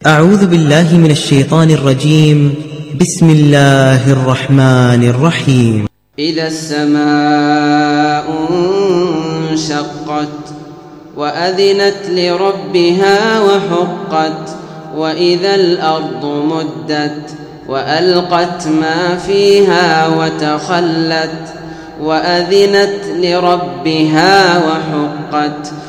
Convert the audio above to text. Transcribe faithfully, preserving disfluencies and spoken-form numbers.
أعوذ بالله من الشيطان الرجيم. بسم الله الرحمن الرحيم. إذا السماء انشقت وأذنت لربها وحقت وإذا الأرض مدت وألقت ما فيها وتخلت وأذنت لربها وحقت